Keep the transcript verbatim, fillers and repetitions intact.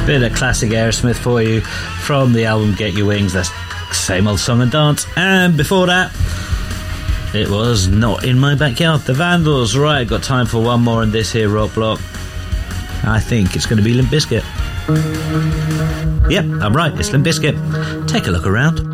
Bit of classic Aerosmith for you from the album Get Your Wings. That's Same Old Song and Dance. And before that, it was Not In My Backyard, The Vandals. Right, got time for one more in this here rock block. I think it's going to be Limp Bizkit. Yep, I'm right, it's Limp Bizkit. Take a look around.